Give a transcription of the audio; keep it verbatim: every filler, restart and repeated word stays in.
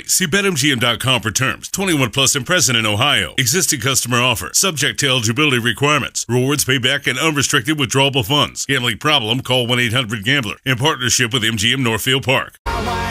See Bet M G M dot com for terms. twenty-one plus and present in Ohio. Existing customer offer. Subject to eligibility requirements. Rewards payback and unrestricted withdrawable funds. Gambling problem? Call one eight hundred gambler. In partnership with M G M Northfield Park.